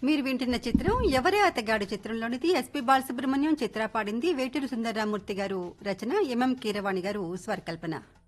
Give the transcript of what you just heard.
మీరు వింటున్న చిత్రం ఎవరే అతగాడు చిత్రంలోనిది. ఎస్పీ బాలసుబ్రహ్మణ్యం చిత్ర పాడింది. వేటూరి సుందరరామూర్తి గారు రచన, ఎంఎం కీరవాణి గారు స్వరకల్పన.